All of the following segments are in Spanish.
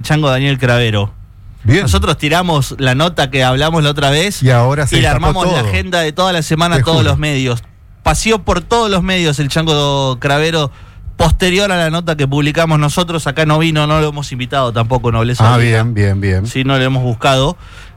Chango Daniel Cravero. Bien. Nosotros tiramos la nota que hablamos la otra vez y ahora y le armamos la agenda de toda la semana a todos los medios. Paseó por todos los medios el Chango Cravero posterior a la nota que publicamos nosotros. Acá no vino, no lo hemos invitado tampoco, Nobleza. Bien. Sí, no lo hemos buscado.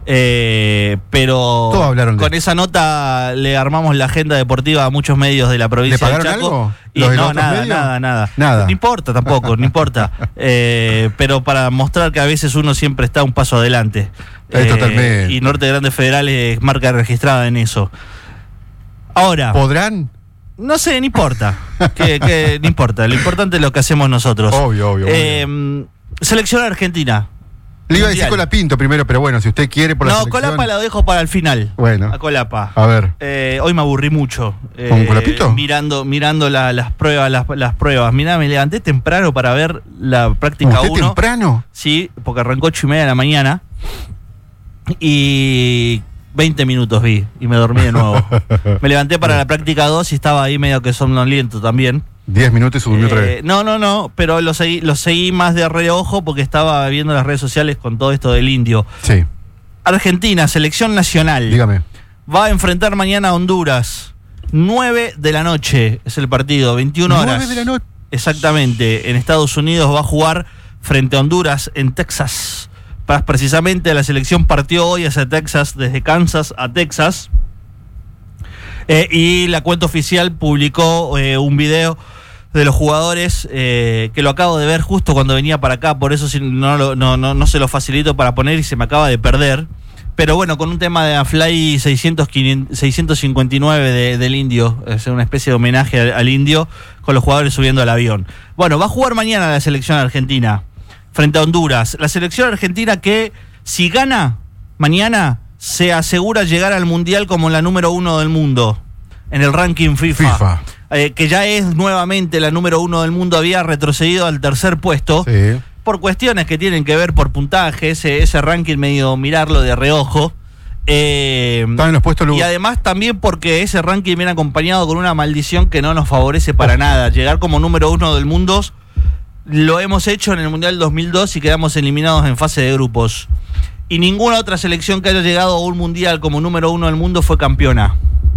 Pero todos hablaron con esa nota le armamos la agenda deportiva a muchos medios de la provincia de Chaco. ¿Le pagaron algo? Y no, nada. No importa tampoco, no importa. Pero para mostrar que a veces uno siempre está un paso adelante. Totalmente. Y Norte Grande Federal es marca registrada en eso. Ahora. ¿Podrán? No sé, no importa. No importa. Lo importante es lo que hacemos nosotros. Obvio. Selección Argentina. Le iba a decir Colapinto primero, pero bueno, si usted quiere por la selección... No, Colapa la dejo para el final. Bueno. A Colapa. A ver. Hoy me aburrí mucho. ¿Con Colapinto? Mirando las pruebas. Mirá, me levanté temprano para ver la práctica 1. ¿Usted temprano? Sí, porque arrancó 8:30 de la mañana. Y 20 minutos vi y me dormí de nuevo. Me levanté para la práctica 2 y estaba ahí medio que somnoliento también. 10 minutos y se durmió otra vez. No, pero lo seguí más de reojo porque estaba viendo las redes sociales con todo esto del indio. Sí. Argentina, selección nacional. Dígame. Va a enfrentar mañana a Honduras. 9 de la noche es el partido, 21 horas. 9 de la noche. Exactamente. En Estados Unidos va a jugar frente a Honduras en Texas. Precisamente la selección partió hoy hacia Texas, desde Kansas a Texas. Y la cuenta oficial publicó un video de los jugadores que lo acabo de ver justo cuando venía para acá, por eso no se lo facilito para poner y se me acaba de perder. Pero bueno, con un tema de Fly 659 del indio, es una especie de homenaje al indio, con los jugadores subiendo al avión. Bueno, va a jugar mañana la selección argentina frente a Honduras. La selección argentina que, si gana mañana, se asegura llegar al Mundial como la número 1 del mundo en el ranking FIFA. Que ya es nuevamente la número 1 del mundo, había retrocedido al tercer puesto. Sí. Por cuestiones que tienen que ver por puntaje, ese ranking medio mirarlo de reojo. Están en los puestos y además también porque ese ranking viene acompañado con una maldición que no nos favorece para nada. Llegar como número 1 del mundo lo hemos hecho en el Mundial 2002 y quedamos eliminados en fase de grupos. Y ninguna otra selección que haya llegado a un Mundial como número 1 del mundo fue campeona.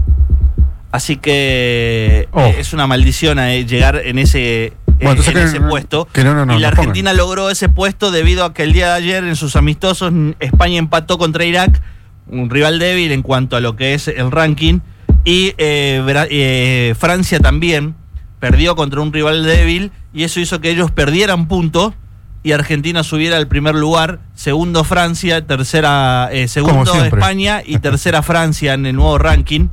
Así que es una maldición llegar en ese... ese puesto. Y la Argentina logró ese puesto debido a que el día de ayer en sus amistosos España empató contra Irak, un rival débil en cuanto a lo que es el ranking, y Francia también perdió contra un rival débil y eso hizo que ellos perdieran puntos y Argentina subiera al primer lugar, segundo Francia, segundo España y tercera Francia en el nuevo ranking.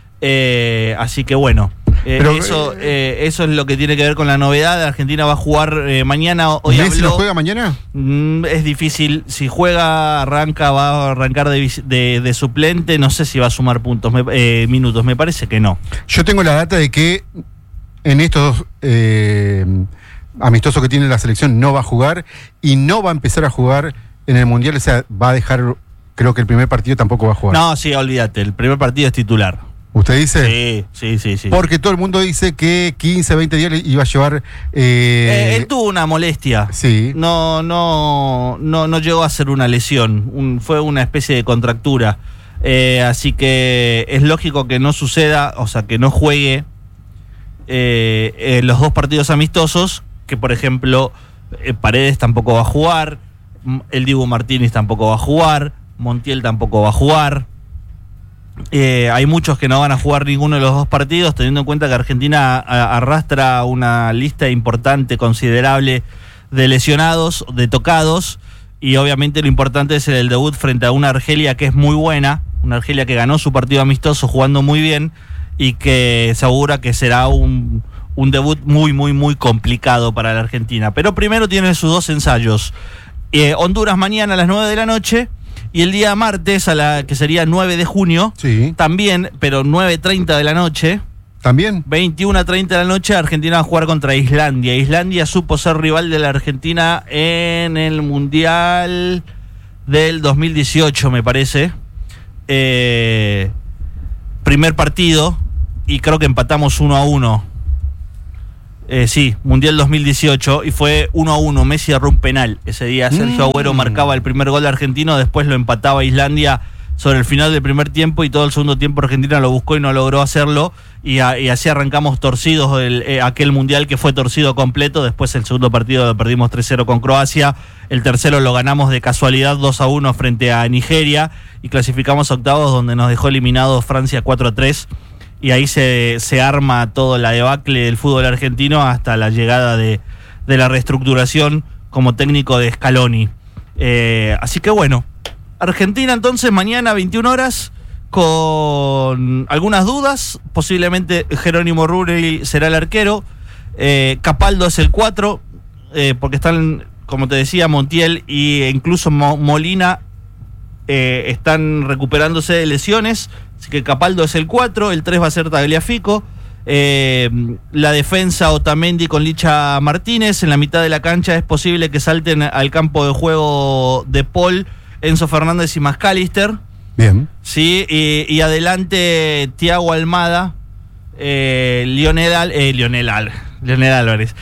Así que bueno, eso es lo que tiene que ver con la novedad. Argentina va a jugar mañana. Hoy ¿Messi no juega mañana? Es difícil. Si juega, va a arrancar de suplente. No sé si va a sumar minutos. Me parece que no. Yo tengo la data de que en estos amistosos que tiene la selección no va a jugar y no va a empezar a jugar en el Mundial. O sea, va a dejar, creo que el primer partido tampoco va a jugar. No, sí, olvídate. El primer partido es titular. ¿Usted dice? Sí. Porque todo el mundo dice que 15, 20 días le iba a llevar... él tuvo una molestia. Sí. No llegó a ser una lesión. Fue una especie de contractura. Así que es lógico que no suceda, o sea, que no juegue los dos partidos amistosos, que por ejemplo Paredes tampoco va a jugar, el Dibu Martínez tampoco va a jugar, Montiel tampoco va a jugar. Hay muchos que no van a jugar ninguno de los dos partidos, teniendo en cuenta que Argentina arrastra una lista importante, considerable de lesionados, de tocados, y obviamente lo importante es el debut frente a una Argelia que es muy buena, una Argelia que ganó su partido amistoso jugando muy bien y que se augura que será un debut muy complicado para la Argentina. Pero primero tiene sus dos ensayos. Honduras mañana a las 9 de la noche. Y el día martes, que sería 9 de junio, sí, también, pero 9:30 de la noche. ¿También? 21:30 de la noche, Argentina va a jugar contra Islandia. Islandia supo ser rival de la Argentina en el Mundial del 2018, me parece. Primer partido, y creo que empatamos 1-1. Sí, Mundial 2018, y fue 1-1. Messi erró un penal ese día. Sergio Agüero marcaba el primer gol argentino, después lo empataba Islandia sobre el final del primer tiempo, y todo el segundo tiempo Argentina lo buscó y no logró hacerlo, y así arrancamos torcidos aquel Mundial, que fue torcido completo. Después el segundo partido lo perdimos 3-0 con Croacia, el tercero lo ganamos de casualidad 2-1 frente a Nigeria, y clasificamos a octavos, donde nos dejó eliminados Francia 4-3. Y ahí se arma toda la debacle del fútbol argentino hasta la llegada de la reestructuración como técnico de Scaloni. Así que bueno, Argentina entonces mañana 21 horas con algunas dudas. Posiblemente Jerónimo Rulli será el arquero. Capaldo es el 4, porque están, como te decía, Montiel e incluso Molina están recuperándose de lesiones. Así que Capaldo es el 4, el 3 va a ser Tagliafico. La defensa, Otamendi con Licha Martínez. En la mitad de la cancha es posible que salten al campo de juego De Paul, Enzo Fernández y McAllister. Bien. Sí, y adelante Thiago Almada, Lionel Álvarez.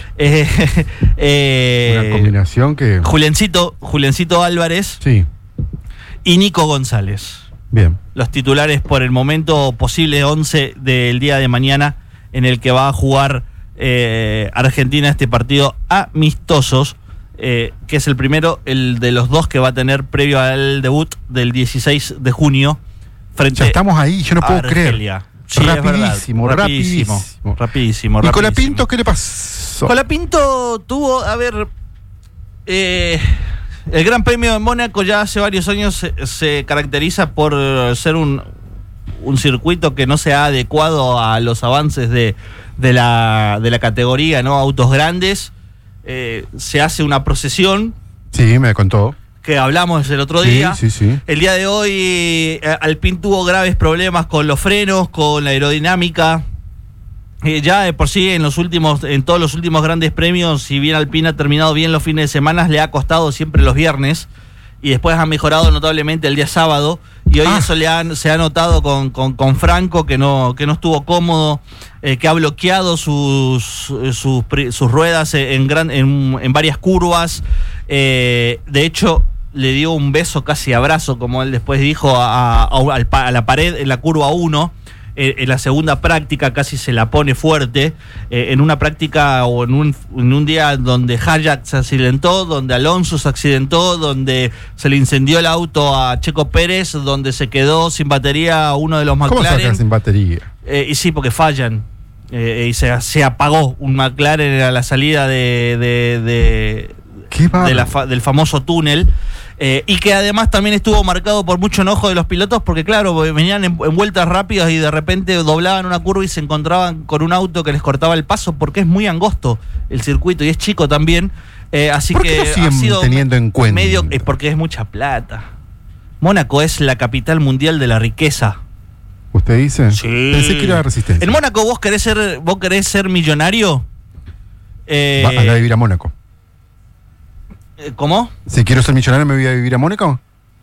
Una combinación que... Juliancito Álvarez. Sí. Y Nico González. Bien. Los titulares por el momento, posible 11 del día de mañana, en el que va a jugar Argentina este partido amistosos, que es el primero, el de los dos que va a tener previo al debut del 16 de junio frente ya estamos ahí, yo no puedo Argelia. creer. Sí, rapidísimo. Rapidísimo. ¿Y Colapinto qué le pasó? Colapinto tuvo, el Gran Premio de Mónaco ya hace varios años se caracteriza por ser un circuito que no se ha adecuado a los avances de la categoría, ¿no? Autos grandes. Se hace una procesión. Sí, me contó. Que hablamos el otro día. Sí. El día de hoy Alpine tuvo graves problemas con los frenos, con la aerodinámica. Ya de por sí en todos los últimos grandes premios, si bien Alpine ha terminado bien los fines de semana, le ha costado siempre los viernes, y después ha mejorado notablemente el día sábado, y hoy eso se ha notado con Franco, que no estuvo cómodo, que ha bloqueado sus ruedas en varias curvas. De hecho, le dio un beso, casi abrazo, como él después dijo, a la pared en la curva 1. En la segunda práctica casi se la pone fuerte, en una práctica o en un día donde Hayek se accidentó, donde Alonso se accidentó, donde se le incendió el auto a Checo Pérez, donde se quedó sin batería uno de los McLaren. ¿Cómo se queda sin batería? Y sí, porque fallan. Y se apagó un McLaren a la salida del famoso túnel. Y que además también estuvo marcado por mucho enojo de los pilotos, porque claro, venían en vueltas rápidas y de repente doblaban una curva y se encontraban con un auto que les cortaba el paso, porque es muy angosto el circuito y es chico también. Así ¿por qué que lo siguen ha sido teniendo en cuenta? Porque es mucha plata. Mónaco es la capital mundial de la riqueza. ¿Usted dice? Sí. Pensé que era la Resistencia. En Mónaco vos querés ser millonario. Anda a vivir a Mónaco. ¿Cómo? Si quiero ser millonario, ¿me voy a vivir a Mónaco?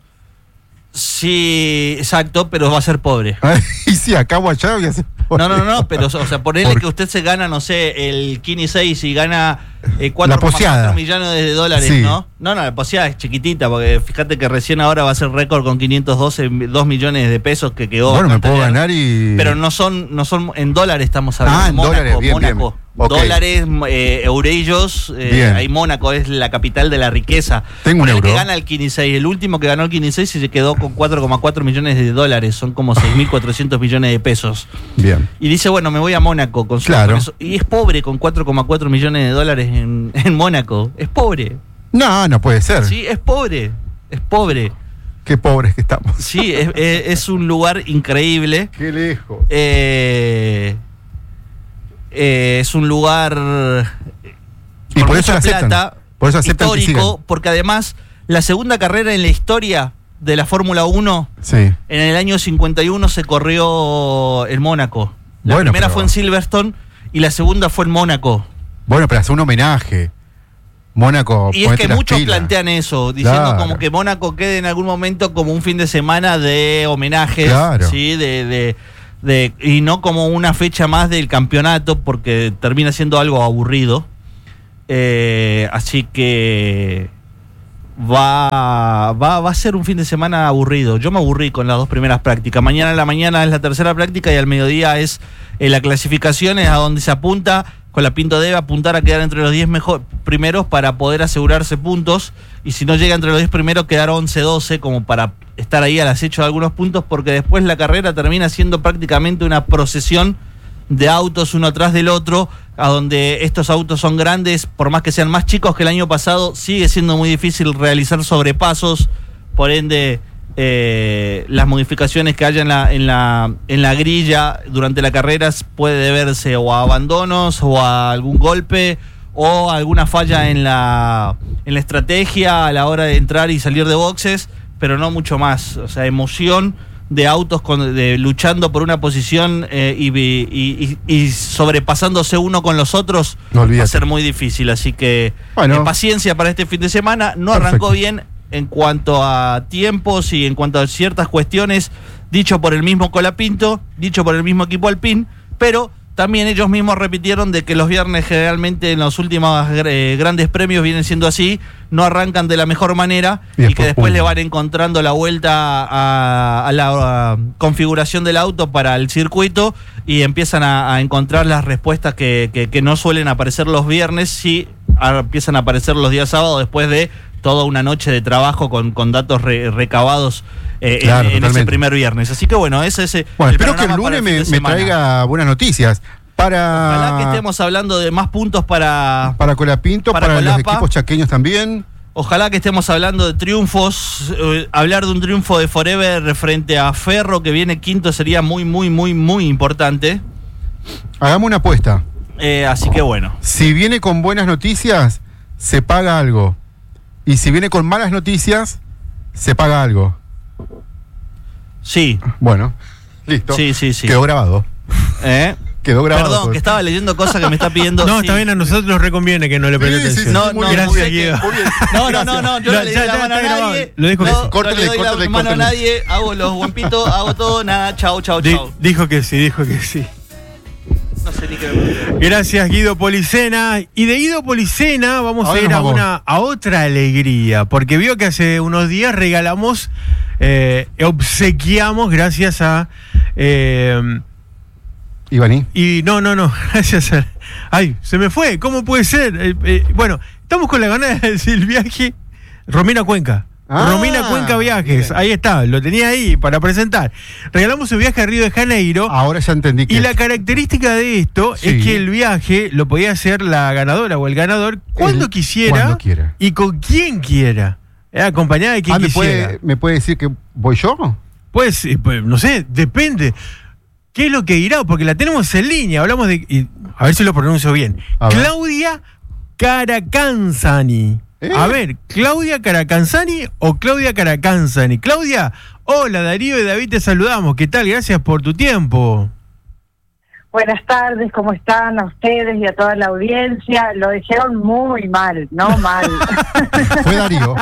Sí, exacto, pero va a ser pobre. Y si acabo allá voy a ser pobre. No, pero, o sea, ponele que usted se gana, no sé, el Kini 6 y gana 4,4 millones de dólares, sí. ¿No? No, la poseada es chiquitita, porque fíjate que recién ahora va a ser récord con 2 millones de pesos que quedó. Bueno, me puedo ganar y... Pero no son en dólares, estamos hablando. En dólares, bien. Okay. Dólares, eurillos, ahí Mónaco es la capital de la riqueza. Tengo un euro. El que gana el Kini 6, el último que ganó el Kini 6 se quedó con 4,4 millones de dólares, son como 6.400 millones de pesos. Bien. Y dice, bueno, me voy a Mónaco con claro. Eso. Y es pobre con 4,4 millones de dólares en Mónaco. Es pobre. No puede ser. Sí, es pobre. Qué pobres que estamos. Sí, es un lugar increíble. Qué lejos. Es un lugar y por eso aceptan. Por eso aceptan histórico, porque además la segunda carrera en la historia de la Fórmula 1, sí, en el año 51 se corrió en Mónaco. La primera fue en Silverstone y la segunda fue en Mónaco. Bueno, pero hace un homenaje. Mónaco. Y es que muchos plantean eso, diciendo como que Mónaco quede en algún momento como un fin de semana de homenajes, claro, ¿sí? y no como una fecha más del campeonato, porque termina siendo algo aburrido. Así que va a ser un fin de semana aburrido. Yo me aburrí con las 2 primeras prácticas. Mañana en la mañana es la tercera práctica y al mediodía es la clasificación, es a donde se apunta. Colapinto debe apuntar a quedar entre los 10 primeros para poder asegurarse puntos, y si no llega entre los 10 primeros quedar 11-12 como para estar ahí al acecho de algunos puntos, porque después la carrera termina siendo prácticamente una procesión de autos uno atrás del otro, a donde estos autos son grandes, por más que sean más chicos que el año pasado, sigue siendo muy difícil realizar sobrepasos, por ende las modificaciones que haya en la grilla durante la carrera puede deberse o a abandonos o a algún golpe o a alguna falla en la estrategia a la hora de entrar y salir de boxes, pero no mucho más. O sea, emoción de autos luchando por una posición y sobrepasándose uno con los otros, va a ser muy difícil. Así que paciencia para este fin de semana. No arrancó bien en cuanto a tiempos y en cuanto a ciertas cuestiones, dicho por el mismo Colapinto, dicho por el mismo equipo Alpine, pero también ellos mismos repitieron de que los viernes generalmente en los últimos grandes premios vienen siendo así, no arrancan de la mejor manera y que después le van encontrando la vuelta a la configuración del auto para el circuito y empiezan a encontrar las respuestas que no suelen aparecer los viernes, sí empiezan a aparecer los días sábados después de toda una noche de trabajo con datos recabados en ese primer viernes. Así que bueno, ese es espero que el lunes me traiga buenas noticias. Ojalá que estemos hablando de más puntos para Colapinto, para los equipos chaqueños también. Ojalá que estemos hablando de triunfos. Hablar de un triunfo de Forever frente a Ferro, que viene quinto, sería muy, muy, muy, muy importante. Hagamos una apuesta. Así que bueno. Si viene con buenas noticias, se paga algo. Y si viene con malas noticias, se paga algo. Sí. Bueno, listo. Sí. Quedó grabado. Quedó grabado. Perdón, que estaba leyendo cosas que me está pidiendo. No, está bien, a nosotros nos reconviene que no le preste atención. Gracias, Guido. No, yo no le doy la mano a nadie. Lo dijo no le doy la mano a nadie, hago los guampitos, hago todo, nada, chau. Dijo que sí. No sé ni qué. Gracias, Guido Policena. Y de Guido Policena vamos a ir a otra alegría, porque vio que hace unos días regalamos, obsequiamos, gracias a Ivaní. Y no, gracias a... Ay, se me fue, ¿cómo puede ser? Bueno, estamos con la ganada del viaje Romina Cuenca. Romina Cuenca Viajes, bien. Ahí está, lo tenía ahí para presentar. Regalamos el viaje a Río de Janeiro. Ahora ya entendí que... Y la característica de esto es que el viaje lo podía hacer la ganadora o el ganador cuando quiera y con quien quiera. Acompañada de quien quisiera. ¿Me puede decir que voy yo? Pues, no sé, depende. ¿Qué es lo que irá? Porque la tenemos en línea. Hablamos de... a ver si lo pronuncio bien. Claudia Caracanzani. A ver, ¿Claudia Caracanzani o Claudia Caracanzani? Claudia, hola, Darío y David, te saludamos. ¿Qué tal? Gracias por tu tiempo. Buenas tardes, ¿cómo están a ustedes y a toda la audiencia? Lo dijeron muy mal, no mal. Fue Darío.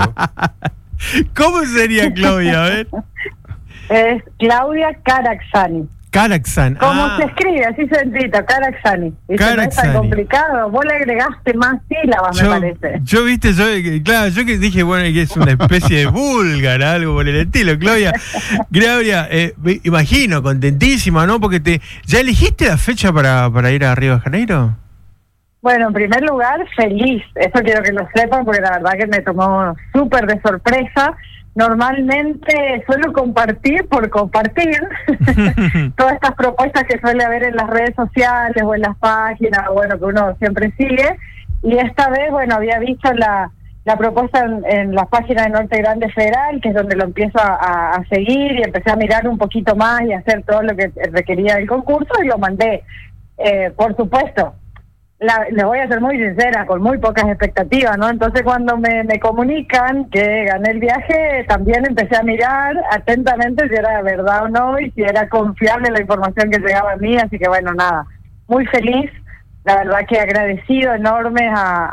¿Cómo sería Claudia? A ver. Es Claudia Caracanzani. Caracanzani. ¿Cómo se escribe? Así sentito, Caracanzani. Y no es tan complicado. Vos le agregaste más sílabas, me parece. Yo que dije, bueno, que es una especie de búlgara, algo por el estilo, Claudia. Claudia, imagino, contentísima, ¿no? Porque ¿ya elegiste la fecha para ir a Río de Janeiro? Bueno, en primer lugar, feliz. Eso quiero que lo sepan, porque la verdad que me tomó súper de sorpresa. Normalmente suelo compartir por compartir todas estas propuestas que suele haber en las redes sociales o en las páginas, bueno, que uno siempre sigue, y esta vez, bueno, había visto la propuesta en las páginas de Norte Grande Federal, que es donde lo empiezo a seguir, y empecé a mirar un poquito más y a hacer todo lo que requería el concurso, y lo mandé. Por supuesto, les voy a ser muy sincera, con muy pocas expectativas, ¿no? Entonces cuando me comunican que gané el viaje, también empecé a mirar atentamente si era verdad o no y si era confiable la información que llegaba a mí, así que bueno, nada, muy feliz, la verdad que agradecido enorme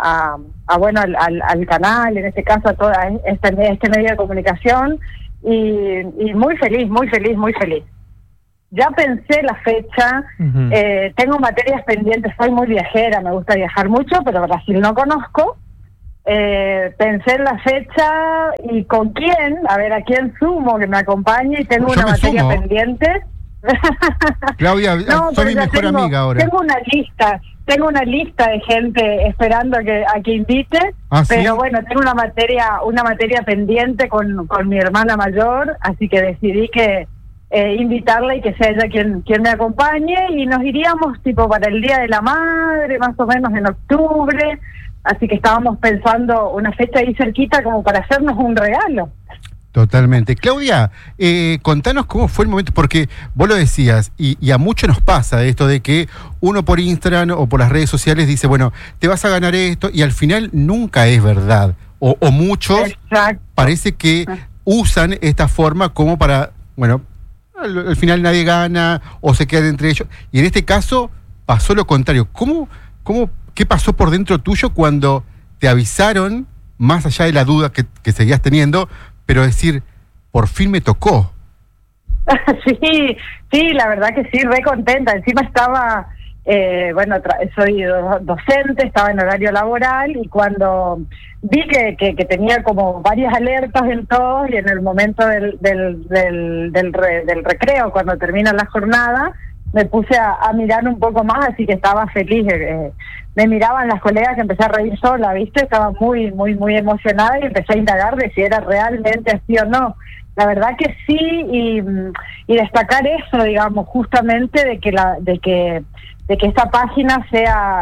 al canal, en este caso a toda este medio de comunicación, y muy feliz. ya pensé la fecha, tengo materias pendientes, soy muy viajera, me gusta viajar mucho, pero Brasil no conozco. Pensé en la fecha y con quién, a ver a quién sumo que me acompañe, y tengo una materia pendiente. Claudia, no, soy mi mejor amiga ahora. Tengo una lista de gente esperando a que invite, pero bueno, tengo una materia pendiente con mi hermana mayor, así que decidí que invitarla y que sea ella quien me acompañe, y nos iríamos tipo para el Día de la Madre, más o menos en octubre, así que estábamos pensando una fecha ahí cerquita como para hacernos un regalo. Totalmente. Claudia, contanos cómo fue el momento, porque vos lo decías, y a muchos nos pasa esto de que uno por Instagram o por las redes sociales dice, bueno, te vas a ganar esto, y al final nunca es verdad, o muchos parece que usan esta forma como para, bueno, al final nadie gana o se quedan entre ellos, y en este caso pasó lo contrario. ¿Qué pasó por dentro tuyo cuando te avisaron, más allá de la duda que seguías teniendo, pero decir, por fin me tocó? Sí, la verdad que sí, re contenta. Encima estaba, soy docente, estaba en horario laboral, y cuando vi que tenía como varias alertas en todos, y en el momento del recreo, cuando termina la jornada, me puse a mirar un poco más, así que estaba feliz. Me miraban las colegas, que empecé a reír sola, ¿viste? Estaba muy, muy, muy emocionada, y empecé a indagar de si era realmente así o no. La verdad que sí, y destacar eso, digamos, justamente de que esta página sea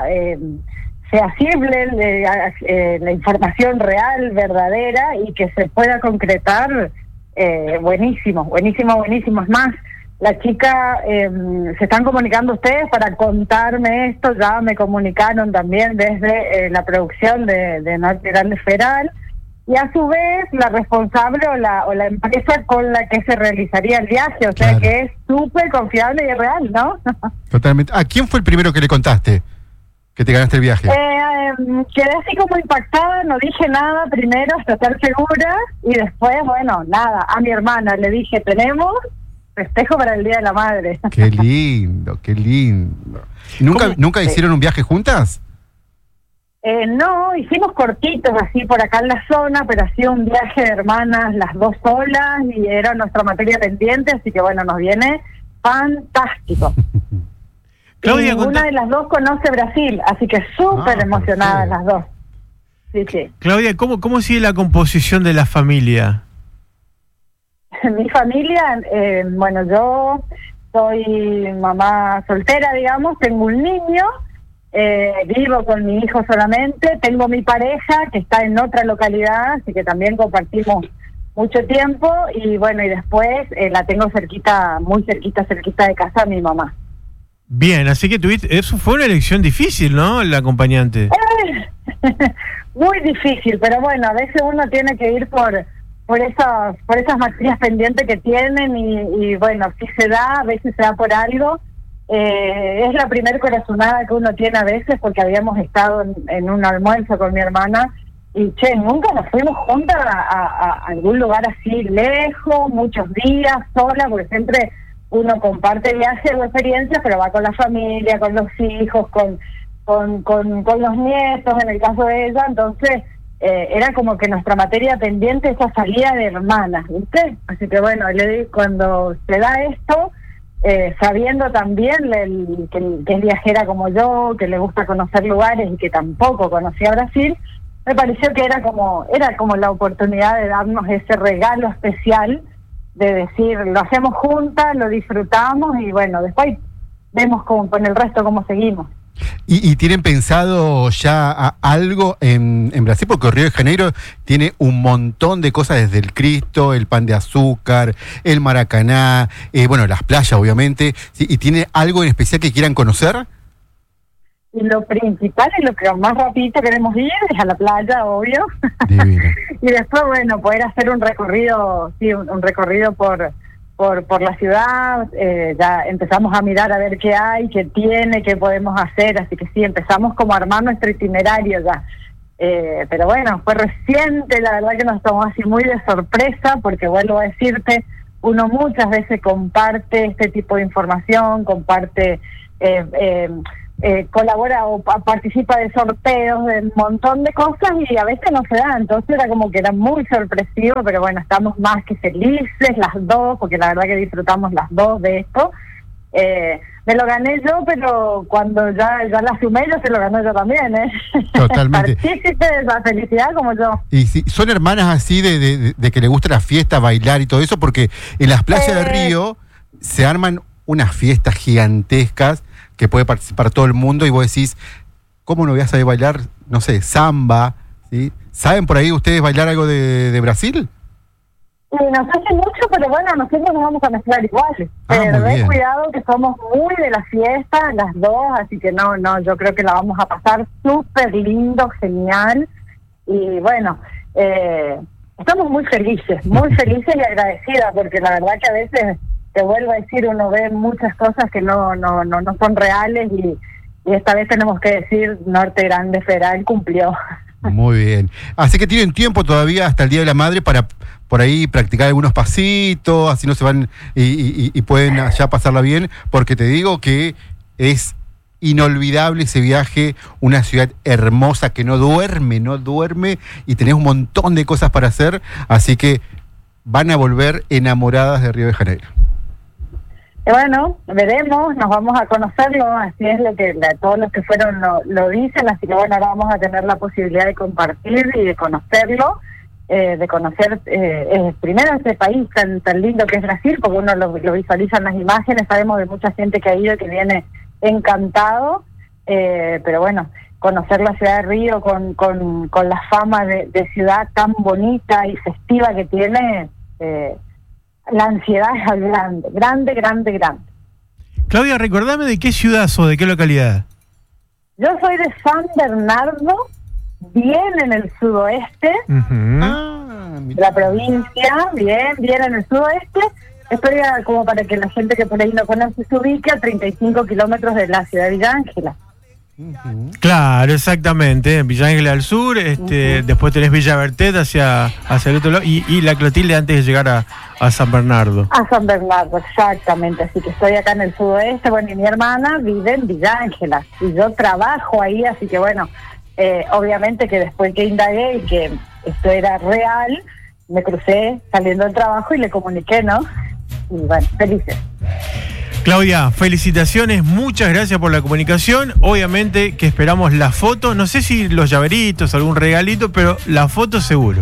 asible, la información real, verdadera, y que se pueda concretar. Buenísimo. Es más, la chica, se están comunicando ustedes para contarme esto, ya me comunicaron también desde la producción de Norte Grande Federal, y a su vez la responsable o la empresa con la que se realizaría el viaje, o sea que es súper confiable y real, ¿no? Totalmente. ¿A quién fue el primero que le contaste que te ganaste el viaje? Quedé así como impactada, no dije nada primero hasta estar segura, y después, bueno, nada, a mi hermana le dije, tenemos festejo para el Día de la Madre. Qué lindo, qué lindo. ¿Nunca hicieron un viaje juntas? No, hicimos cortitos así por acá en la zona, pero ha sido un viaje de hermanas las dos solas, y era nuestra materia pendiente, así que bueno, nos viene fantástico. Claudia, una de las dos conoce Brasil, así que súper emocionadas las dos. Sí. Claudia, ¿cómo sigue la composición de la familia? Mi familia, yo soy mamá soltera, digamos, tengo un niño, vivo con mi hijo solamente, tengo mi pareja que está en otra localidad, así que también compartimos mucho tiempo, y bueno, y después la tengo muy cerquita de casa mi mamá. Bien, así que eso fue una elección difícil, ¿no? El acompañante. Muy difícil, pero bueno, a veces uno tiene que ir por esas materias pendientes que tienen, y bueno, si se da, a veces se da por algo. Es la primer corazonada que uno tiene a veces, porque habíamos estado en un almuerzo con mi hermana, y nunca nos fuimos juntas a algún lugar así lejos, muchos días, sola, porque siempre uno comparte viajes o experiencias, pero va con la familia, con los hijos, con los nietos, en el caso de ella. Entonces era como que nuestra materia pendiente, esa salida de hermanas, ¿viste? Así que bueno, cuando se da esto, sabiendo también que es viajera como yo, que le gusta conocer lugares y que tampoco conocía Brasil, me pareció que era como la oportunidad de darnos ese regalo especial, de decir, lo hacemos juntas, lo disfrutamos, y bueno, después vemos con el resto cómo seguimos. ¿Y tienen pensado ya algo en Brasil? Porque Río de Janeiro tiene un montón de cosas, desde el Cristo, el pan de azúcar, el Maracaná, las playas, obviamente. ¿Sí? ¿Y tiene algo en especial que quieran conocer? Y lo principal, y lo que más rapidito queremos ir, es a la playa, obvio. Y después, bueno, poder hacer un recorrido, un recorrido por la ciudad. Ya empezamos a mirar a ver qué hay, qué tiene, qué podemos hacer, así que sí, empezamos como a armar nuestro itinerario ya. Pero bueno, fue reciente, la verdad que nos tomó así muy de sorpresa, porque vuelvo a decirte, uno muchas veces comparte este tipo de información, comparte, colabora o participa de sorteos, de un montón de cosas, y a veces no se da. Entonces era como que era muy sorpresivo, pero bueno, estamos más que felices las dos, porque la verdad que disfrutamos las dos de esto. Me lo gané yo, pero cuando ya la sumé, yo se lo ganó yo también, ¿eh? Totalmente. Partícipe de esa felicidad como yo. Y si son hermanas así de que le gusta la fiesta, bailar y todo eso, porque en las playas de Río se arman unas fiestas gigantescas que puede participar todo el mundo, y vos decís, ¿cómo no voy a saber bailar, no sé, samba? ¿Sí? ¿Saben por ahí ustedes bailar algo de Brasil? Nos hace mucho, pero bueno, nosotros nos vamos a mezclar igual. Pero ten cuidado que somos muy de la fiesta, las dos, así que no, yo creo que la vamos a pasar súper lindo, genial. Y bueno, estamos muy felices y agradecidas, porque la verdad que a veces, te vuelvo a decir, uno ve muchas cosas que no son reales, y esta vez tenemos que decir, Norte Grande Federal cumplió. Muy bien. Así que tienen tiempo todavía hasta el Día de la Madre para por ahí practicar algunos pasitos, así no se van y pueden allá pasarla bien, porque te digo que es inolvidable ese viaje, una ciudad hermosa que no duerme, y tenés un montón de cosas para hacer, así que van a volver enamoradas de Río de Janeiro. Bueno, veremos, nos vamos a conocerlo, así es lo que todos los que fueron lo dicen, así que bueno, ahora vamos a tener la posibilidad de compartir y de conocerlo, de conocer primero este país tan lindo que es Brasil, porque uno lo visualiza en las imágenes, sabemos de mucha gente que ha ido y que viene encantado, pero bueno, conocer la ciudad de Río con la fama de ciudad tan bonita y festiva que tiene, la ansiedad es grande. Claudia, recordame de qué ciudad sos, de qué localidad. Yo soy de San Bernardo, bien en el sudoeste de la provincia, bien en el sudoeste. Estoy como para que la gente que por ahí no conoce se ubique a 35 kilómetros de la ciudad de Villa Ángela. Claro, exactamente, Villa Ángela al sur, después tenés Villa Bertet hacia el otro lado, y la Clotilde antes de llegar a San Bernardo. A San Bernardo, exactamente, así que estoy acá en el sudoeste, bueno, y mi hermana vive en Villa Ángela, y yo trabajo ahí, así que bueno, obviamente que después que indagué y que esto era real, me crucé saliendo del trabajo y le comuniqué, ¿no? Y bueno, felices. Claudia, felicitaciones, muchas gracias por la comunicación. Obviamente que esperamos la foto, no sé si los llaveritos, algún regalito, pero la foto seguro.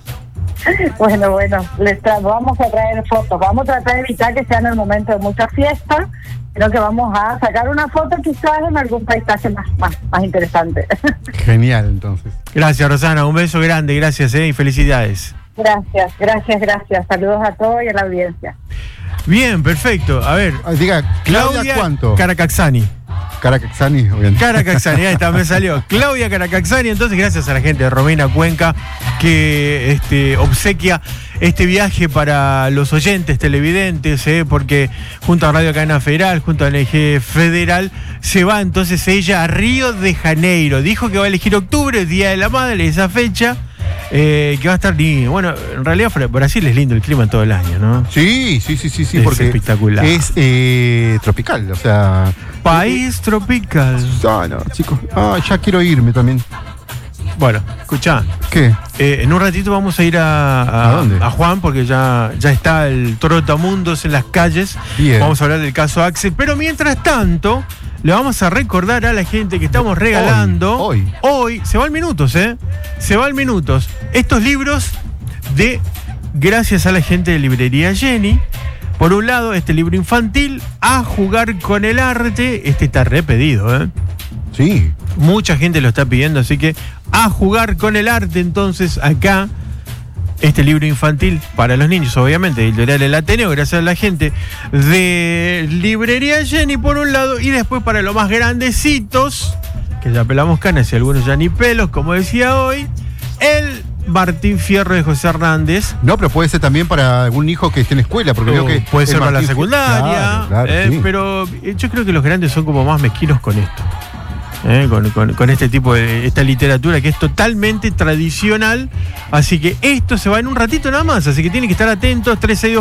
Bueno, vamos a traer fotos. Vamos a tratar de evitar que sea en el momento de mucha fiesta, sino que vamos a sacar una foto quizás en algún paisaje más interesante. Genial, entonces. Gracias, Rosana, un beso grande, gracias y felicidades. Gracias. Saludos a todos y a la audiencia. Bien, perfecto. A ver, diga, Claudia ¿cuánto? Caracaxani, obviamente. Caracaxani, ahí está, me salió. Claudia Caracaxani, entonces gracias a la gente de Romina Cuenca que obsequia este viaje para los oyentes televidentes, porque junto a Radio Cadena Federal, junto a NG Federal, se va entonces ella a Río de Janeiro. Dijo que va a elegir octubre, Día de la Madre, esa fecha. Que va a estar lindo. Bueno, en realidad Brasil es lindo el clima todo el año, ¿no? Sí, es porque espectacular. Es tropical, o sea... País tropical. No, chicos, ya quiero irme también. Bueno, escuchá. ¿Qué? En un ratito vamos a ir ¿A dónde? a Juan, porque ya está el Trotamundos en las calles. Bien. Vamos a hablar del caso Axel. Pero mientras tanto, le vamos a recordar a la gente que estamos regalando. Hoy se va en minutos, Se va en minutos. Estos libros gracias a la gente de Librería Jenny. Por un lado, este libro infantil, A jugar con el arte. Este está repedido, Sí. Mucha gente lo está pidiendo, así que A jugar con el arte, entonces, acá. Este libro infantil para los niños, obviamente, Editorial El Ateneo, gracias a la gente de Librería Jenny por un lado, y después para los más grandecitos, que ya pelamos canas y algunos ya ni pelos, como decía hoy, el Martín Fierro de José Hernández. No, pero puede ser también para algún hijo que esté en escuela, porque veo que puede ser para la secundaria, claro, sí. pero yo creo que los grandes son como más mezquinos con esto. con este tipo de esta literatura que es totalmente tradicional. Así que esto se va en un ratito nada más, así que tienen que estar atentos.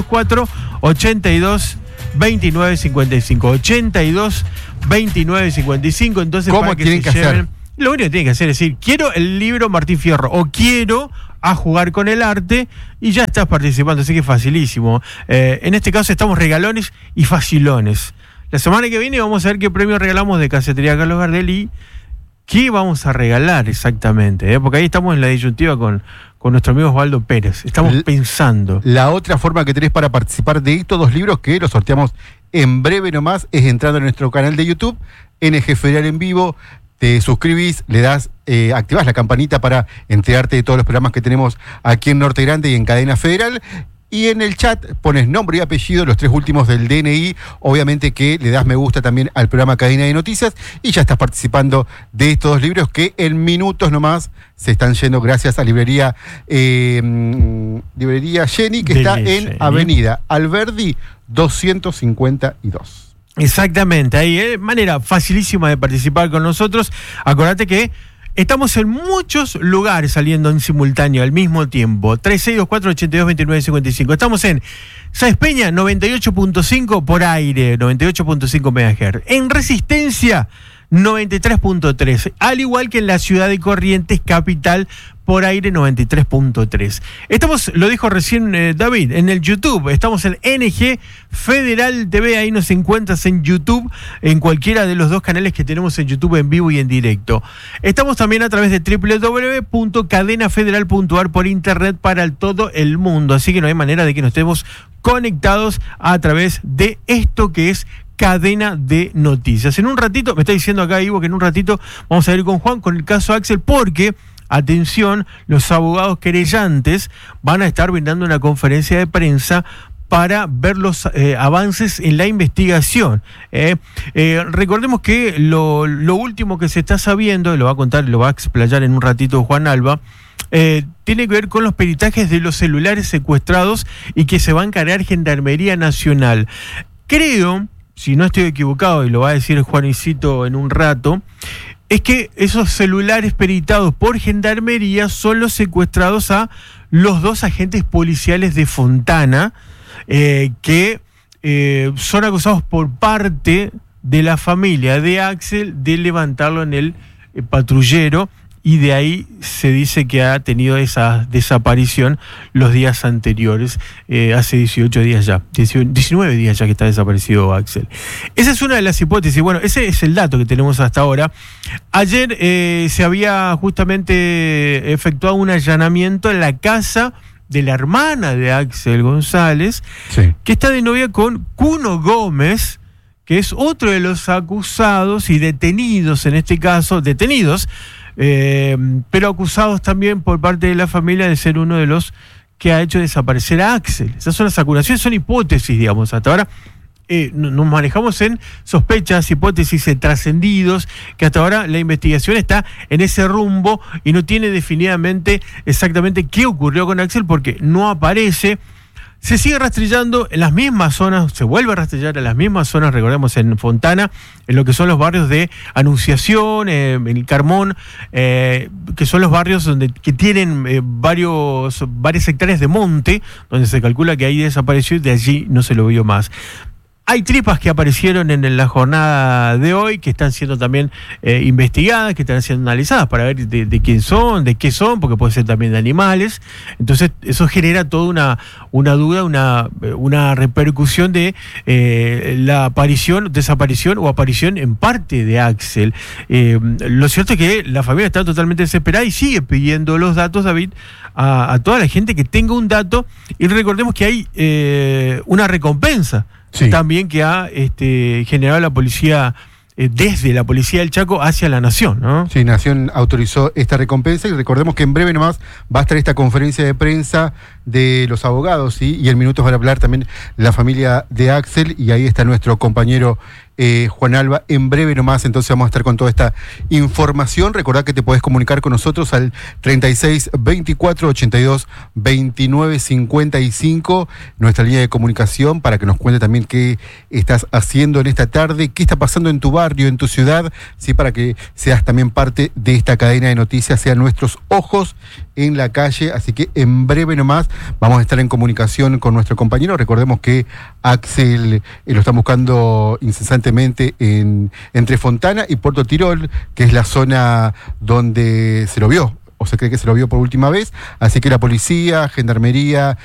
3624-82-2955 82-2955. Entonces, ¿cómo para que tienen se que lleven, hacer? lo único que tienen que hacer es decir, quiero el libro Martín Fierro o quiero a jugar con el arte, y ya estás participando, así que facilísimo. En este caso estamos regalones y facilones. La semana que viene vamos a ver qué premio regalamos de Cacetería Carlos Gardel y qué vamos a regalar exactamente, porque ahí estamos en la disyuntiva con nuestro amigo Osvaldo Pérez. Estamos pensando. La otra forma que tenés para participar de estos 2 libros, que los sorteamos en breve nomás, es entrando en nuestro canal de YouTube, NG Federal en Vivo. Te suscribís, le das, activás la campanita para enterarte de todos los programas que tenemos aquí en Norte Grande y en Cadena Federal. Y en el chat pones nombre y apellido, los 3 últimos del DNI. Obviamente que le das me gusta también al programa Cadena de Noticias y ya estás participando de estos 2 libros que en minutos nomás se están yendo gracias a librería Jenny, que está en Avenida Alberdi 252. Exactamente, ahí manera facilísima de participar con nosotros. Acordate que estamos en muchos lugares saliendo en simultáneo al mismo tiempo. 3624-82-2955. Estamos en Sáenz Peña 98.5 por aire, 98.5 MHz. En Resistencia 93.3, al igual que en la ciudad de Corrientes capital por aire 93.3. Estamos, lo dijo recién David, en el YouTube. Estamos en NG Federal TV, ahí nos encuentras en YouTube, en cualquiera de los 2 canales que tenemos en YouTube en vivo y en directo. Estamos también a través de www.cadenafederal.ar por internet para todo el mundo, así que no hay manera de que nos estemos conectados a través de esto que es Cadena de Noticias. En un ratito, me está diciendo acá Ivo que en un ratito vamos a ir con Juan con el caso Axel, porque atención, los abogados querellantes van a estar brindando una conferencia de prensa para ver los avances en la investigación. Recordemos que lo último que se está sabiendo, y lo va a contar, lo va a explayar en un ratito Juan Alba, tiene que ver con los peritajes de los celulares secuestrados y que se va a encargar Gendarmería Nacional. Creo, si no estoy equivocado, y lo va a decir Juanicito en un rato, es que esos celulares peritados por Gendarmería son los secuestrados a los 2 agentes policiales de Fontana, que son acusados por parte de la familia de Axel de levantarlo en el patrullero, y de ahí se dice que ha tenido esa desaparición los días anteriores, hace 18 días ya, 19 días ya que está desaparecido Axel. Esa es una de las hipótesis. Bueno, ese es el dato que tenemos hasta ahora. Ayer se había justamente efectuado un allanamiento en la casa de la hermana de Axel González, sí, que está de novia con Cuno Gómez, que es otro de los acusados y detenidos, en este caso, pero acusados también por parte de la familia de ser uno de los que ha hecho desaparecer a Axel. Esas son las acusaciones, son hipótesis, digamos. Hasta ahora nos manejamos en sospechas, hipótesis, trascendidos, que hasta ahora la investigación está en ese rumbo y no tiene definitivamente exactamente qué ocurrió con Axel, porque no aparece. Se sigue rastrillando en las mismas zonas, se vuelve a rastrillar en las mismas zonas, recordemos, en Fontana, en lo que son los barrios de Anunciación, en el Carmón, que son los barrios que tienen varias hectáreas de monte, donde se calcula que ahí desapareció y de allí no se lo vio más. Hay tripas que aparecieron en la jornada de hoy, que están siendo también investigadas, que están siendo analizadas para ver de quién son, de qué son, porque puede ser también de animales. Entonces eso genera toda una duda, una repercusión de la desaparición o aparición en parte de Axel. Lo cierto es que la familia está totalmente desesperada y sigue pidiendo los datos, David, a toda la gente que tenga un dato. Y recordemos que hay una recompensa, sí, también que ha generado la policía, desde la policía del Chaco hacia la Nación, ¿no? Sí, Nación autorizó esta recompensa y recordemos que en breve nomás va a estar esta conferencia de prensa de los abogados, ¿sí? Y en minutos van a hablar también la familia de Axel y ahí está nuestro compañero Juan Alba. En breve nomás, entonces vamos a estar con toda esta información. Recordá que te podés comunicar con nosotros al 36 24 82 29 55, nuestra línea de comunicación, para que nos cuente también qué estás haciendo en esta tarde, qué está pasando en tu barrio, en tu ciudad, ¿sí? Para que seas también parte de esta cadena de noticias, sean nuestros ojos en la calle. Así que en breve nomás vamos a estar en comunicación con nuestro compañero. Recordemos que Axel lo están buscando incesantemente entre Fontana y Puerto Tirol, que es la zona donde se lo vio, o se cree que se lo vio por última vez. Así que la policía, gendarmería,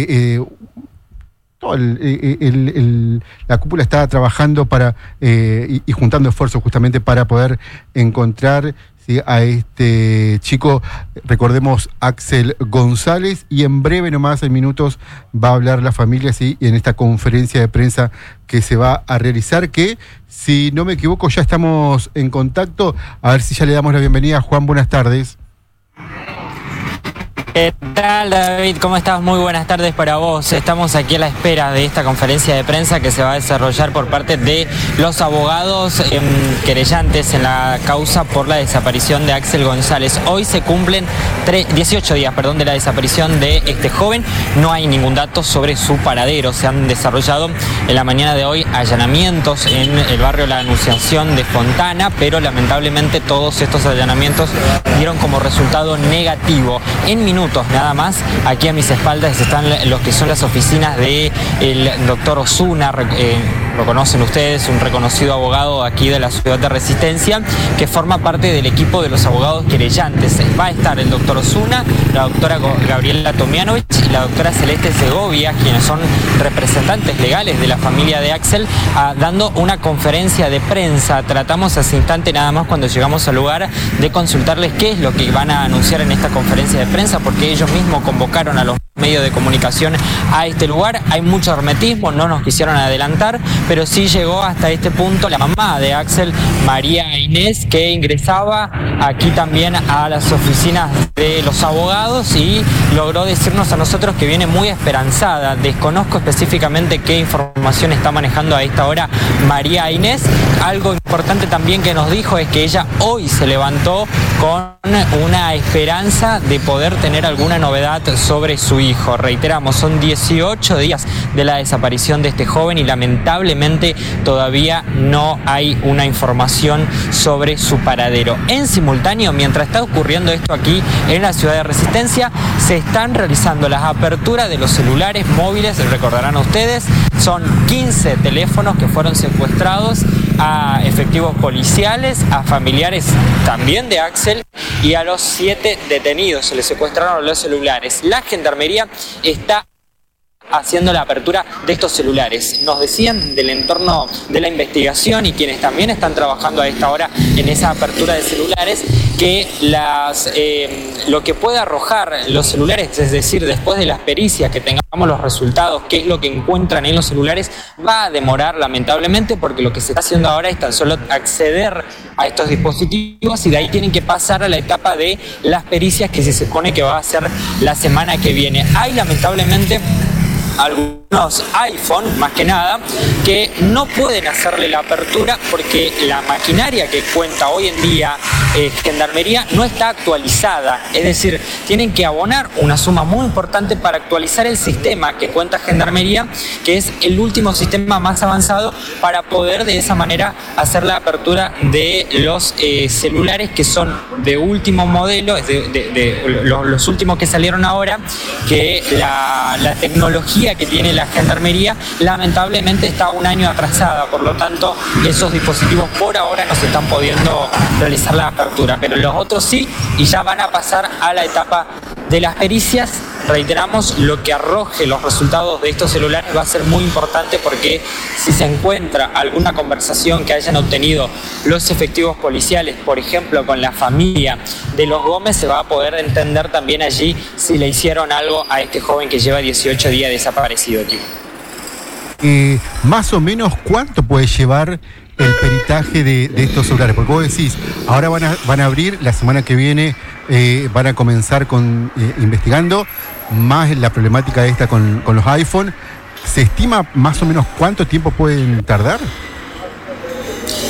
la cúpula está trabajando y juntando esfuerzos justamente para poder encontrar, ¿sí?, a este chico. Recordemos, Axel González, y en breve nomás, en minutos, va a hablar la familia, ¿sí?, en esta conferencia de prensa que se va a realizar, que, si no me equivoco, ya estamos en contacto. A ver si ya le damos la bienvenida a Juan. Buenas tardes. ¿Qué tal, David? ¿Cómo estás? Muy buenas tardes para vos. Estamos aquí a la espera de esta conferencia de prensa que se va a desarrollar por parte de los abogados querellantes en la causa por la desaparición de Axel González. Hoy se cumplen 18 días de la desaparición de este joven. No hay ningún dato sobre su paradero. Se han desarrollado en la mañana de hoy allanamientos en el barrio La Anunciación de Fontana, pero lamentablemente todos estos allanamientos dieron como resultado negativo. En minutos nada más, aquí a mis espaldas están los que son las oficinas del doctor Osuna, lo conocen ustedes, un reconocido abogado aquí de la ciudad de Resistencia, que forma parte del equipo de los abogados querellantes. Va a estar el doctor Osuna, la doctora Gabriela Tomianovich y la doctora Celeste Segovia, quienes son representantes legales de la familia de Axel, dando una conferencia de prensa. Tratamos hace instante nada más, cuando llegamos al lugar, de consultarles qué es lo que van a anunciar en esta conferencia de prensa, porque ellos mismos convocaron a los medios de comunicación a este lugar. Hay mucho hermetismo, no nos quisieron adelantar, pero sí llegó hasta este punto la mamá de Axel, María Inés, que ingresaba aquí también a las oficinas de los abogados y logró decirnos a nosotros que viene muy esperanzada. Desconozco específicamente qué información está manejando a esta hora María Inés. Algo importante también que nos dijo es que ella hoy se levantó con una esperanza de poder tener alguna novedad sobre su hijo. Reiteramos, son 18 días de la desaparición de este joven y lamentablemente todavía no hay una información sobre su paradero. En simultáneo, mientras está ocurriendo esto aquí en la ciudad de Resistencia, se están realizando las aperturas de los celulares móviles. Recordarán ustedes, son 15 teléfonos que fueron secuestrados a efectivos policiales, a familiares también de Axel y a los 7 detenidos. Se les secuestraron los celulares. La gendarmería está haciendo la apertura de estos celulares. Nos decían del entorno de la investigación y quienes también están trabajando a esta hora en esa apertura de celulares, que lo que pueda arrojar los celulares, es decir, después de las pericias, que tengamos los resultados, qué es lo que encuentran en los celulares, va a demorar lamentablemente, porque lo que se está haciendo ahora es tan solo acceder a estos dispositivos y de ahí tienen que pasar a la etapa de las pericias, que se supone que va a ser la semana que viene. Hay lamentablemente algunos iPhone, más que nada, que no pueden hacerle la apertura porque la maquinaria que cuenta hoy en día Gendarmería no está actualizada. Es decir, tienen que abonar una suma muy importante para actualizar el sistema que cuenta Gendarmería, que es el último sistema más avanzado, para poder de esa manera hacer la apertura de los celulares que son de último modelo, los últimos que salieron ahora, que la tecnología que tiene la Gendarmería lamentablemente está un año atrasada. Por lo tanto, esos dispositivos por ahora no se están pudiendo realizar la apertura, pero los otros sí, y ya van a pasar a la etapa de las pericias. Reiteramos, lo que arroje los resultados de estos celulares va a ser muy importante, porque si se encuentra alguna conversación que hayan obtenido los efectivos policiales, por ejemplo con la familia de los Gómez, se va a poder entender también allí si le hicieron algo a este joven que lleva 18 días desaparecido aquí. Más o menos, ¿cuánto puede llevar el peritaje de estos celulares? Porque vos decís, ahora van a abrir, la semana que viene van a comenzar investigando más la problemática esta con los iPhone. ¿Se estima más o menos cuánto tiempo pueden tardar?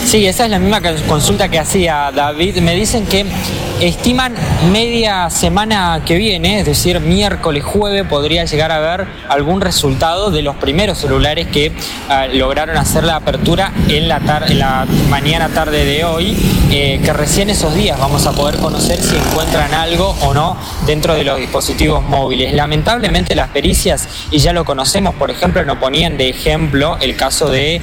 Sí, esa es la misma consulta que hacía David. Me dicen que estiman media semana que viene, es decir, miércoles, jueves, podría llegar a haber algún resultado de los primeros celulares que lograron hacer la apertura en la mañana tarde de hoy, que recién esos días vamos a poder conocer si encuentran algo o no dentro de los dispositivos móviles. Lamentablemente las pericias, y ya lo conocemos, por ejemplo, nos ponían de ejemplo el caso de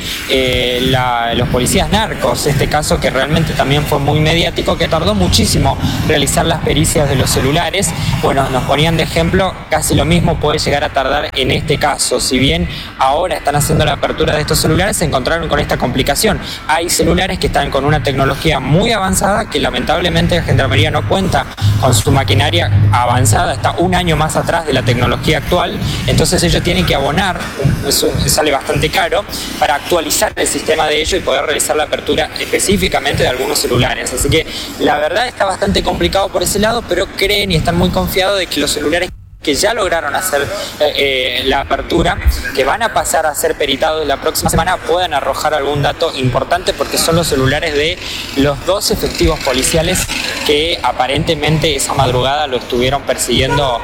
los policías narcos, este caso que realmente también fue muy mediático, que tardó muchísimo realizar las pericias de los celulares. Bueno, nos ponían de ejemplo, casi lo mismo puede llegar a tardar en este caso. Si bien ahora están haciendo la apertura de estos celulares, se encontraron con esta complicación. Hay celulares que están con una tecnología muy avanzada, que lamentablemente la Gendarmería no cuenta con su maquinaria avanzada, está un año más atrás de la tecnología actual, entonces ellos tienen que abonar, eso sale bastante caro, para actualizar el sistema de ellos y poder realizar la apertura específicamente de algunos celulares. Así que la verdad está bastante complicado por ese lado, pero creen y están muy confiados de que los celulares que ya lograron hacer la apertura, que van a pasar a ser peritados la próxima semana, puedan arrojar algún dato importante, porque son los celulares de los 2 efectivos policiales que aparentemente esa madrugada lo estuvieron persiguiendo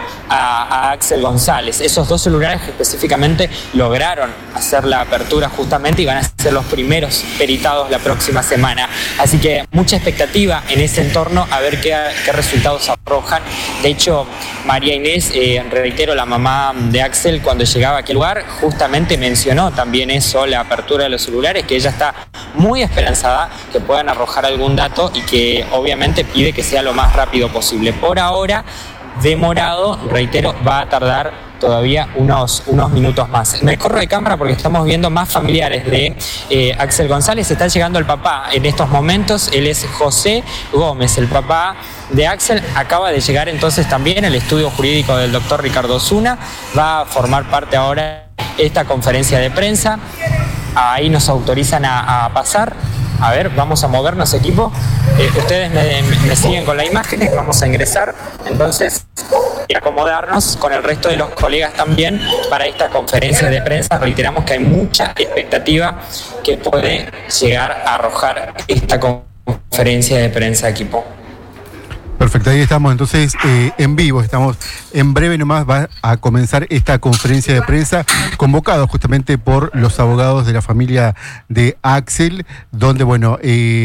a Axel González. Esos 2 celulares que específicamente lograron hacer la apertura justamente y van a ser los primeros peritados la próxima semana. Así que mucha expectativa en ese entorno, a ver qué resultados arrojan. De hecho, María Inés, reitero, la mamá de Axel, cuando llegaba a aquel lugar, justamente mencionó también eso, la apertura de los celulares, que ella está muy esperanzada que puedan arrojar algún dato y que obviamente pide que sea lo más rápido posible. Por ahora, demorado, reitero, va a tardar todavía unos minutos más. Me corro de cámara porque estamos viendo más familiares de Axel González. Está llegando el papá en estos momentos, él es José Gómez, el papá de Axel. Acaba de llegar entonces también el estudio jurídico del doctor Ricardo Osuna, va a formar parte ahora de esta conferencia de prensa. Ahí nos autorizan a pasar. A ver, vamos a movernos, equipo. Ustedes me siguen con la imagen, vamos a ingresar entonces y acomodarnos con el resto de los colegas también para esta conferencia de prensa. Reiteramos que hay mucha expectativa que puede llegar a arrojar esta conferencia de prensa, equipo. Perfecto, ahí estamos entonces en vivo, estamos en breve nomás, va a comenzar esta conferencia de prensa convocados justamente por los abogados de la familia de Axel, donde bueno,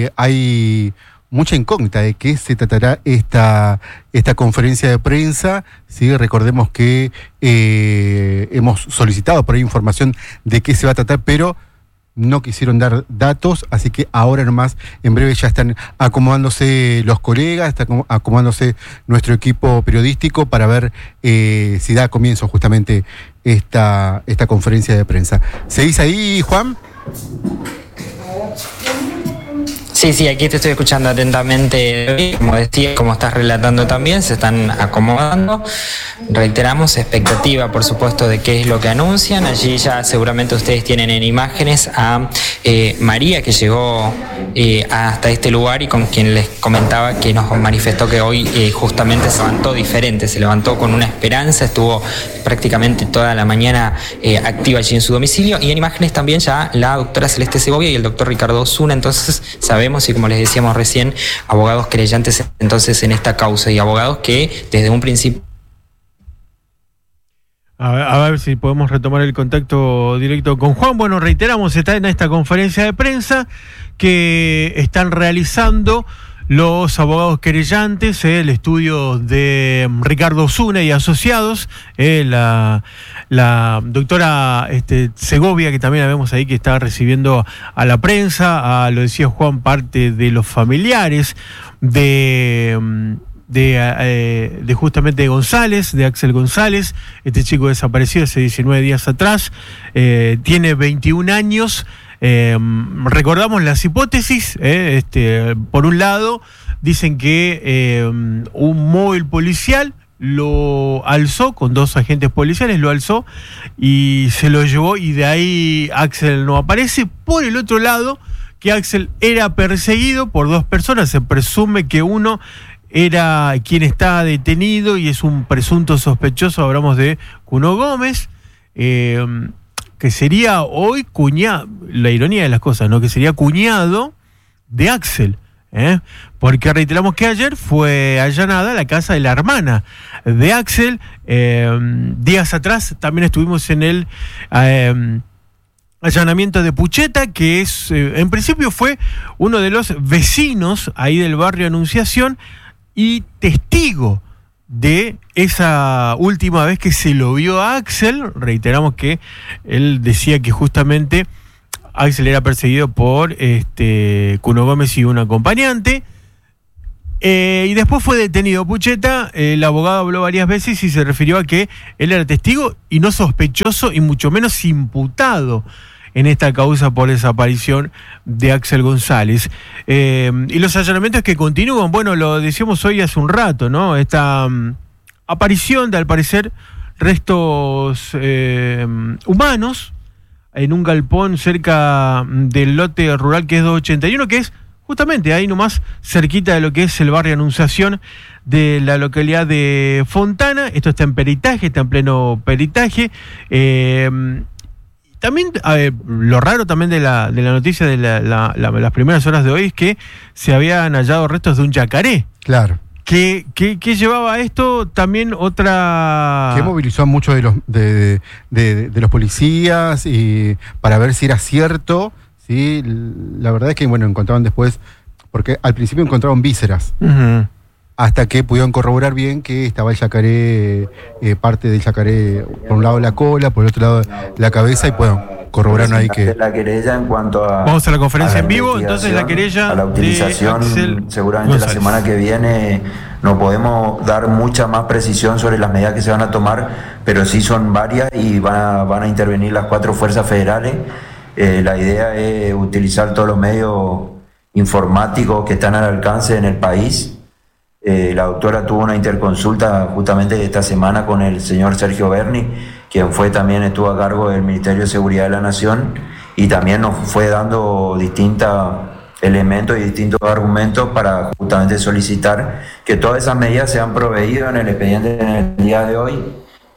hay mucha incógnita de qué se tratará esta conferencia de prensa. Sí, recordemos que hemos solicitado por ahí información de qué se va a tratar, pero no quisieron dar datos, así que ahora nomás, en breve ya están acomodándose los colegas, está acomodándose nuestro equipo periodístico para ver si da comienzo justamente esta conferencia de prensa. ¿Seguís ahí, Juan? Sí, aquí te estoy escuchando atentamente. Como decía, como estás relatando también, se están acomodando. Reiteramos, expectativa, por supuesto, de qué es lo que anuncian. Allí ya seguramente ustedes tienen en imágenes a María, que llegó hasta este lugar y con quien les comentaba que nos manifestó que hoy justamente se levantó diferente, se levantó con una esperanza, estuvo prácticamente toda la mañana activa allí en su domicilio. Y en imágenes también ya la doctora Celeste Segovia y el doctor Ricardo Osuna. Entonces sabemos, y como les decíamos recién, abogados querellantes entonces en esta causa y abogados que desde un principio... A ver si podemos retomar el contacto directo con Juan. Bueno, reiteramos, está en esta conferencia de prensa que están realizando los abogados querellantes, el estudio de Ricardo Osuna y asociados, la doctora Segovia, que también la vemos ahí, que está recibiendo a la prensa, lo decía Juan, parte de los familiares de justamente de González, de Axel González, este chico desaparecido hace 19 días atrás, tiene 21 años. Recordamos las hipótesis, por un lado dicen que un móvil policial lo alzó con 2 agentes policiales, lo alzó y se lo llevó, y de ahí Axel no aparece. Por el otro lado, que Axel era perseguido por 2 personas, se presume que uno era quien está detenido y es un presunto sospechoso. Hablamos de Cuno Gómez, que sería hoy cuñado, la ironía de las cosas, ¿no? Que sería cuñado de Axel. Porque reiteramos que ayer fue allanada la casa de la hermana de Axel. Días atrás también estuvimos en el allanamiento de Pucheta, que es en principio fue uno de los vecinos ahí del barrio Anunciación y testigo de esa última vez que se lo vio a Axel. Reiteramos que él decía que justamente Axel era perseguido por Cuno Gómez y un acompañante. Y después fue detenido Pucheta. El abogado habló varias veces y se refirió a que él era testigo y no sospechoso y mucho menos imputado en esta causa por desaparición de Axel González. Y los allanamientos que continúan, bueno, lo decíamos hoy hace un rato, ¿no? Esta aparición de, al parecer, restos humanos en un galpón cerca del lote rural que es 281, que es justamente ahí nomás cerquita de lo que es el barrio Anunciación de la localidad de Fontana. Esto está en peritaje, está en pleno peritaje. También, lo raro también de la noticia de las primeras horas de hoy es que se habían hallado restos de un yacaré. Claro. ¿Qué llevaba a esto? También otra... Que movilizó a muchos de los policías y para ver si era cierto. Sí, la verdad es que, bueno, encontraban después, porque al principio encontraron vísceras, hasta que pudieron corroborar bien que estaba el yacaré, parte del yacaré, por un lado la cola, por el otro lado la cabeza, y corroboraron ahí que... La querella en cuanto a... Vamos a la conferencia en vivo, entonces la querella a la utilización, de Axel seguramente González. La semana que viene no podemos dar mucha más precisión sobre las medidas que se van a tomar, pero sí son varias y van a intervenir las 4 fuerzas federales. La idea es utilizar todos los medios informáticos que están al alcance en el país. La doctora tuvo una interconsulta justamente esta semana con el señor Sergio Berni, quien estuvo a cargo del Ministerio de Seguridad de la Nación, y también nos fue dando distintos elementos y distintos argumentos para justamente solicitar que todas esas medidas se han proveído en el expediente en el día de hoy.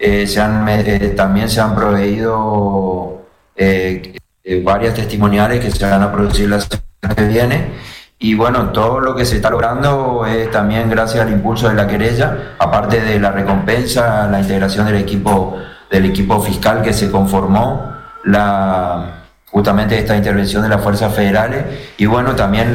También se han proveído varias testimoniales que se van a producir la semana que viene. Y bueno, todo lo que se está logrando es también gracias al impulso de la querella, aparte de la recompensa, la integración del equipo fiscal que se conformó, justamente esta intervención de las fuerzas federales, y bueno, también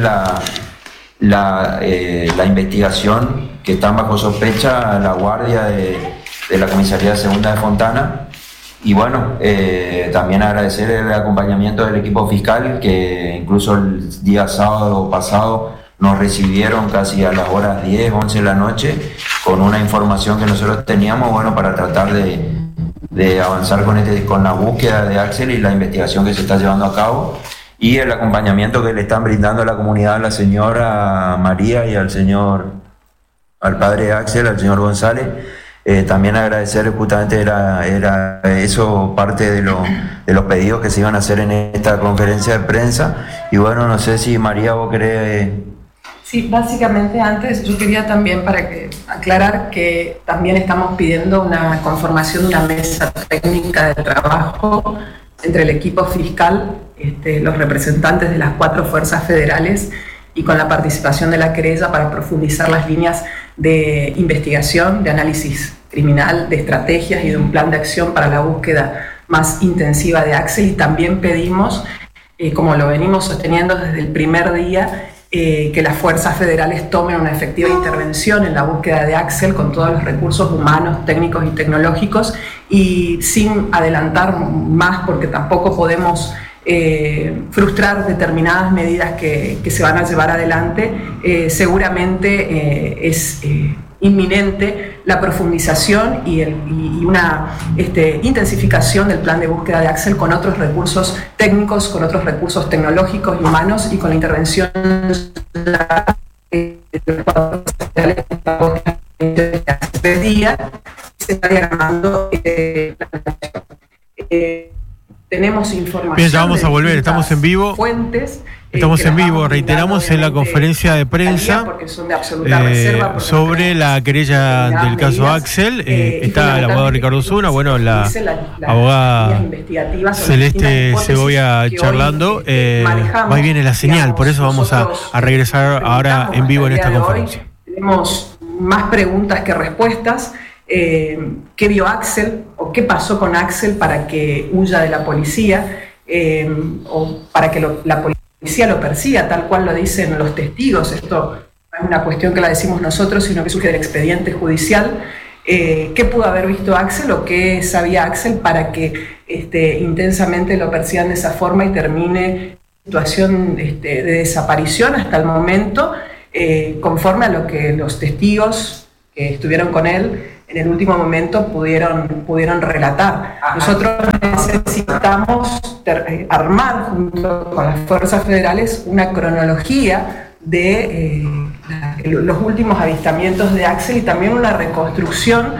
la investigación que están bajo sospecha, la guardia de la Comisaría Segunda de Fontana. Y bueno, también agradecer el acompañamiento del equipo fiscal, que incluso el día sábado pasado nos recibieron casi a las horas 10, 11 de la noche, con una información que nosotros teníamos, bueno, para tratar de avanzar con la búsqueda de Axel y la investigación que se está llevando a cabo, y el acompañamiento que le están brindando a la comunidad, a la señora María y al padre de Axel, al señor González. También agradecer, justamente era eso parte de los pedidos que se iban a hacer en esta conferencia de prensa. Y bueno, no sé si María vos querés... Sí, básicamente antes yo quería también aclarar que también estamos pidiendo una conformación de una mesa técnica de trabajo entre el equipo fiscal, los representantes de las 4 fuerzas federales y con la participación de la querella para profundizar las líneas de investigación, de análisis criminal, de estrategias y de un plan de acción para la búsqueda más intensiva de Axel. Y también pedimos, como lo venimos sosteniendo desde el primer día, que las fuerzas federales tomen una efectiva intervención en la búsqueda de Axel con todos los recursos humanos, técnicos y tecnológicos, y sin adelantar más, porque tampoco podemos frustrar determinadas medidas que se van a llevar adelante. Seguramente es inminente la profundización y una intensificación del plan de búsqueda de Axel con otros recursos técnicos, con otros recursos tecnológicos y humanos, y con la intervención de día se está diagramando tenemos información. Bien, ya vamos a volver, estamos en vivo. Fuentes Estamos en vivo, reiteramos en la conferencia de prensa sobre la querella del caso Axel. Está el abogado Ricardo Osuna, bueno, la abogada Celeste Segovia charlando. Va y viene la señal, por eso vamos a regresar ahora en vivo en esta conferencia. Tenemos más preguntas que respuestas. ¿Qué vio Axel o qué pasó con Axel para que huya de la policía o para que la policía lo persiga, tal cual lo dicen los testigos? Esto no es una cuestión que la decimos nosotros, sino que surge del expediente judicial. ¿Qué pudo haber visto Axel o qué sabía Axel para que intensamente lo persigan de esa forma y termine situación de desaparición hasta el momento, conforme a lo que los testigos que estuvieron con él en el último momento pudieron relatar? Nosotros necesitamos armar junto con las fuerzas federales una cronología de los últimos avistamientos de Axel y también una reconstrucción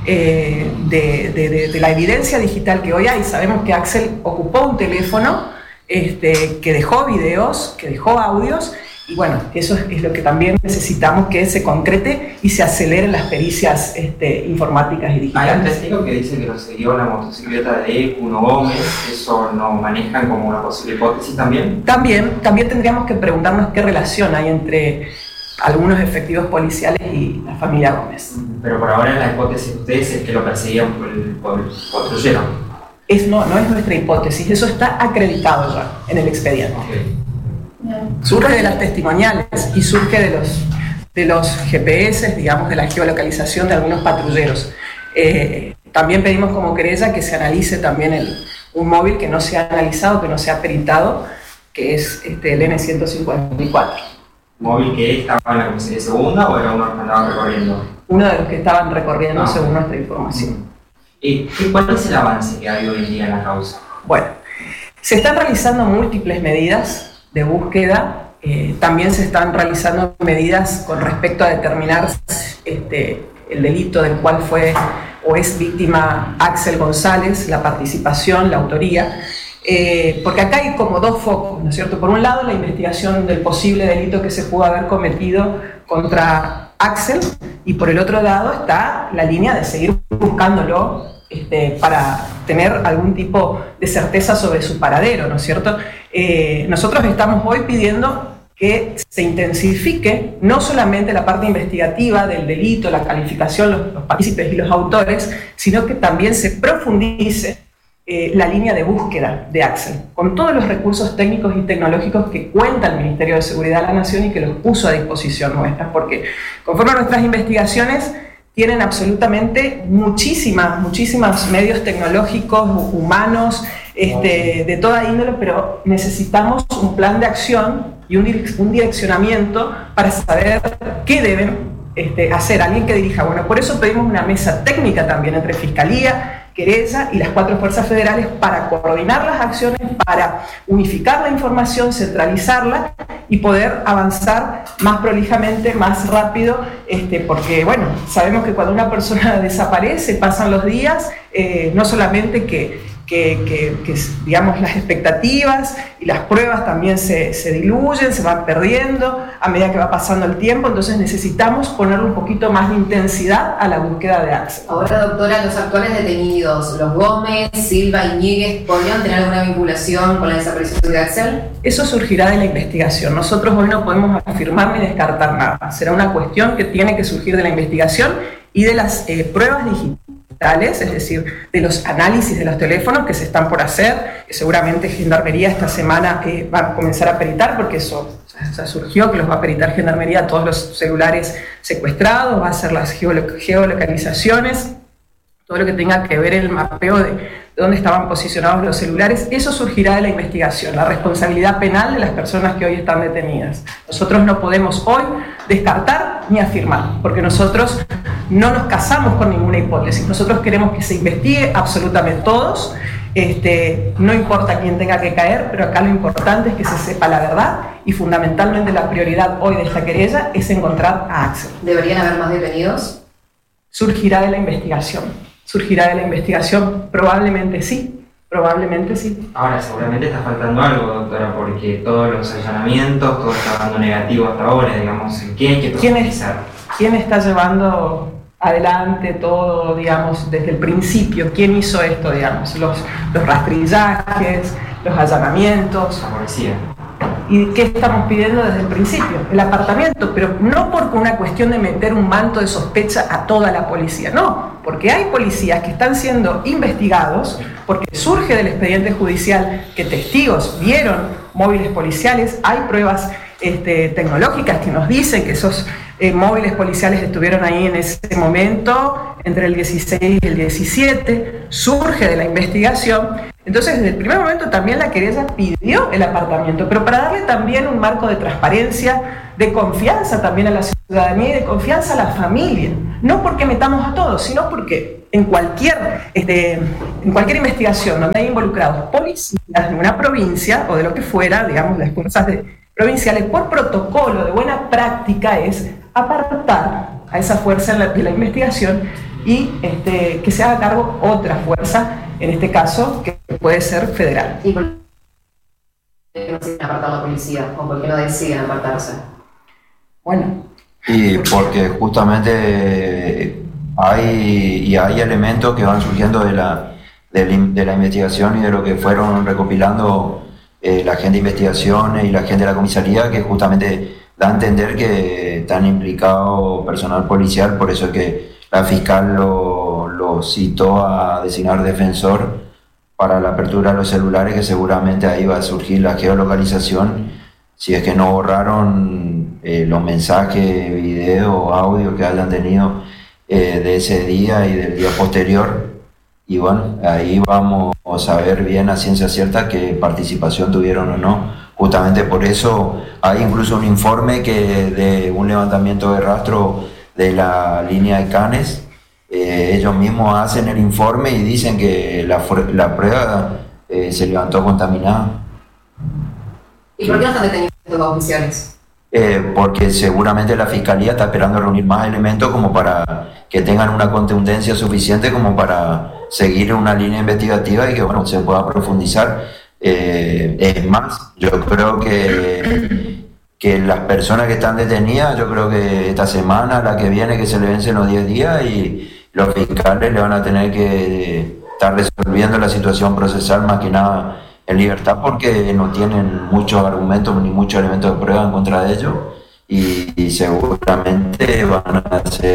de la evidencia digital que hoy hay. Sabemos que Axel ocupó un teléfono que dejó videos, que dejó audios, y bueno, eso es lo que también necesitamos, que se concrete y se aceleren las pericias informáticas y digitales. Hay un testigo que dice que lo siguió la motocicleta de Kuno Gómez. ¿Eso no manejan como una posible hipótesis también? También tendríamos que preguntarnos qué relación hay entre algunos efectivos policiales y la familia Gómez. Pero por ahora la hipótesis de ustedes es que lo perseguían por el patrullero. No es nuestra hipótesis, eso está acreditado ya en el expediente. Okay. Surge de las testimoniales y surge de los GPS, digamos, de la geolocalización de algunos patrulleros. También pedimos como querella que se analice también un móvil que no se ha analizado, que no se ha peritado, que es el N154. ¿Móvil que estaba en la comisaría segunda o era uno que andaban recorriendo? Uno de los que estaban recorriendo según nuestra información. ¿Cuál es el avance que hay hoy en día en la causa? Bueno, se están realizando múltiples medidas de búsqueda, también se están realizando medidas con respecto a determinar el delito del cual fue o es víctima Axel González, la participación, la autoría, porque acá hay como dos focos, ¿no es cierto? Por un lado, la investigación del posible delito que se pudo haber cometido contra Axel, y por el otro lado está la línea de seguir buscándolo para tener algún tipo de certeza sobre su paradero, ¿no es cierto? Nosotros estamos hoy pidiendo que se intensifique no solamente la parte investigativa del delito, la calificación, los partícipes y los autores, sino que también se profundice la línea de búsqueda de Axel, con todos los recursos técnicos y tecnológicos que cuenta el Ministerio de Seguridad de la Nación y que los puso a disposición nuestra, porque conforme a nuestras investigaciones tienen absolutamente muchísimos medios tecnológicos, humanos, de toda índole, pero necesitamos un plan de acción y un direccionamiento para saber qué deben hacer, alguien que dirija. Bueno, por eso pedimos una mesa técnica también entre Fiscalía, querella y las 4 fuerzas federales para coordinar las acciones, para unificar la información, centralizarla y poder avanzar más prolijamente, más rápido, porque bueno, sabemos que cuando una persona desaparece, pasan los días, no solamente que digamos las expectativas y las pruebas también se diluyen, se van perdiendo a medida que va pasando el tiempo, entonces necesitamos ponerle un poquito más de intensidad a la búsqueda de Axel. Ahora, doctora, los actuales detenidos, los Gómez, Silva y Ñíguez, ¿podrían tener alguna vinculación con la desaparición de Axel? Eso surgirá de la investigación. Nosotros hoy no podemos afirmar ni descartar nada. Será una cuestión que tiene que surgir de la investigación y de las pruebas digitales, es decir, de los análisis de los teléfonos que se están por hacer, que seguramente Gendarmería esta semana va a comenzar a peritar, porque eso ya surgió, que los va a peritar Gendarmería, todos los celulares secuestrados, va a hacer las geolocalizaciones, todo lo que tenga que ver el mapeo de dónde estaban posicionados los celulares. Eso surgirá de la investigación, la responsabilidad penal de las personas que hoy están detenidas. Nosotros no podemos hoy descartar ni afirmar, porque nosotros no nos casamos con ninguna hipótesis. Nosotros queremos que se investigue absolutamente todos, no importa quién tenga que caer, pero acá lo importante es que se sepa la verdad, y fundamentalmente la prioridad hoy de esta querella es encontrar a Axel. ¿Deberían haber más detenidos? Surgirá de la investigación, probablemente sí, Probablemente sí. Ahora, seguramente está faltando algo, doctora, porque todos los allanamientos, todo está dando negativo hasta ahora, digamos, ¿en qué hay que profundizar? ¿Quién está llevando adelante todo, digamos, desde el principio? ¿Quién hizo esto, digamos? Los rastrillajes, los allanamientos. La policía. ¿Y qué estamos pidiendo desde el principio? El apartamiento, pero no por una cuestión de meter un manto de sospecha a toda la policía, no, porque hay policías que están siendo investigados, porque surge del expediente judicial que testigos vieron móviles policiales, hay pruebas tecnológicas que nos dicen que esos móviles policiales estuvieron ahí en ese momento, entre el 16 y el 17, surge de la investigación. Entonces, desde el primer momento también la querella pidió el apartamiento, pero para darle también un marco de transparencia, de confianza también a la ciudadanía y de confianza a la familia. No porque metamos a todos, sino porque en cualquier investigación donde hay involucrados policías de una provincia o de lo que fuera, digamos, las fuerzas provinciales, por protocolo de buena práctica es apartar a esa fuerza de la investigación y que se haga cargo otra fuerza, en este caso, que puede ser federal. ¿Y por qué no deciden apartar la policía? ¿O por qué no deciden apartarse? Bueno. Y porque justamente hay elementos que van surgiendo de la investigación y de lo que fueron recopilando la gente de investigaciones y la gente de la comisaría, que justamente da a entender que están implicados personal policial, por eso es que la fiscal lo citó a designar defensor para la apertura de los celulares, que seguramente ahí va a surgir la geolocalización, si es que no borraron los mensajes, videos, audios que hayan tenido de ese día y del día posterior. Y bueno, ahí vamos a ver bien a ciencia cierta qué participación tuvieron o no. Justamente por eso hay incluso un informe de un levantamiento de rastro de la línea de Canes. Ellos mismos hacen el informe y dicen que la prueba se levantó contaminada. ¿Y por qué no están detenidos los dos oficiales? Porque seguramente la fiscalía está esperando reunir más elementos como para que tengan una contundencia suficiente como para seguir una línea investigativa y que bueno, se pueda profundizar. Es más, yo creo que las personas que están detenidas, yo creo que esta semana, la que viene, que se le vencen los 10 días y los fiscales le van a tener que estar resolviendo la situación procesal más que nada en libertad, porque no tienen muchos argumentos ni muchos elementos de prueba en contra de ellos y seguramente van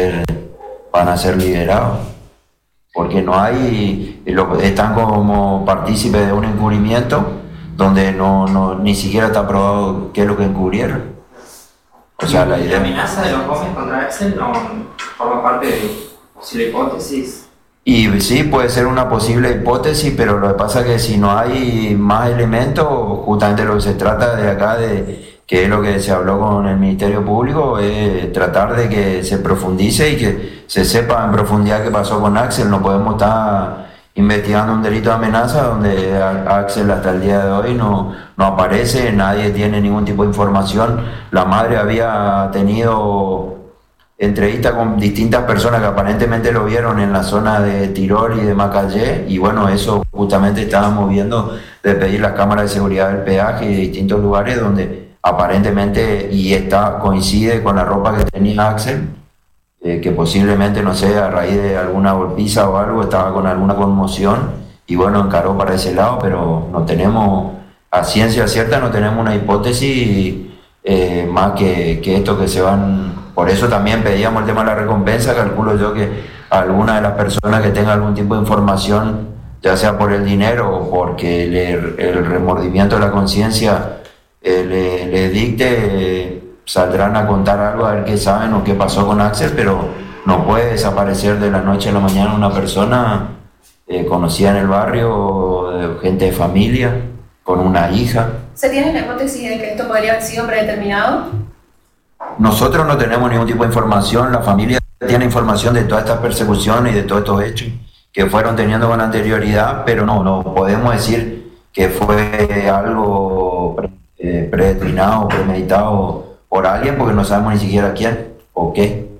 a ser liberados, porque no hay, están como partícipes de un encubrimiento donde ni siquiera está probado qué es lo que encubrieron. O sea, la idea... ¿La amenaza de los Gómez contra Axel no forma parte de posible hipótesis? Y sí, puede ser una posible hipótesis, pero lo que pasa es que si no hay más elementos, justamente lo que se trata de acá, que es lo que se habló con el Ministerio Público, es tratar de que se profundice y que se sepa en profundidad qué pasó con Axel. No podemos estar investigando un delito de amenaza donde Axel hasta el día de hoy no aparece, nadie tiene ningún tipo de información. La madre había tenido entrevista con distintas personas que aparentemente lo vieron en la zona de Tirol y de Macallé, y bueno, eso justamente estábamos viendo de pedir las cámaras de seguridad del peaje y de distintos lugares donde aparentemente, y coincide con la ropa que tenía Axel, que posiblemente, no sé, a raíz de alguna golpiza o algo, estaba con alguna conmoción, y bueno, encaró para ese lado, pero no tenemos, a ciencia cierta, no tenemos una hipótesis más que esto que se van. Por eso también pedíamos el tema de la recompensa. Calculo yo que alguna de las personas que tenga algún tipo de información, ya sea por el dinero o porque el remordimiento de la conciencia le dicte, saldrán a contar algo, a ver qué saben o qué pasó con Axel, pero no puede desaparecer de la noche a la mañana una persona conocida en el barrio, gente de familia, con una hija. ¿Se tiene la hipótesis de que esto podría haber sido predeterminado? Nosotros no tenemos ningún tipo de información, la familia tiene información de todas estas persecuciones y de todos estos hechos que fueron teniendo con anterioridad, pero no podemos decir que fue algo predeterminado, premeditado por alguien, porque no sabemos ni siquiera quién o qué.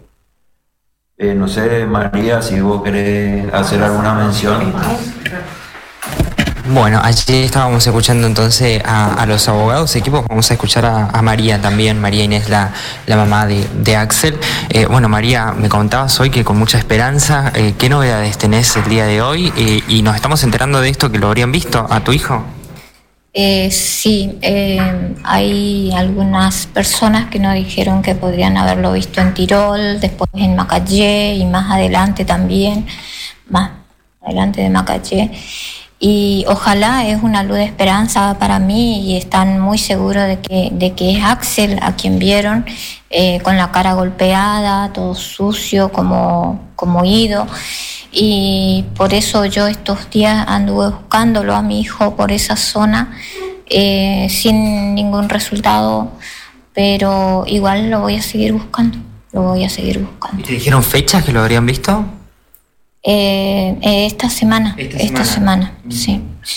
No sé, María, si vos querés hacer alguna mención. Bueno, allí estábamos escuchando entonces a los abogados equipos. Vamos a escuchar a María también, María Inés, la mamá de Axel. Bueno, María, me contabas hoy que con mucha esperanza, ¿qué novedades tenés el día de hoy? Y nos estamos enterando de esto, que lo habrían visto a tu hijo. Sí, hay algunas personas que nos dijeron que podrían haberlo visto en Tirol, después en Macayé y más adelante también, más adelante de Macayé. Y ojalá, es una luz de esperanza para mí, y están muy seguros de que es Axel a quien vieron, con la cara golpeada, todo sucio, como ido. Y por eso yo estos días anduve buscándolo a mi hijo por esa zona, sin ningún resultado, pero igual lo voy a seguir buscando, ¿Y te dijeron fechas que lo habrían visto? Esta semana, sí.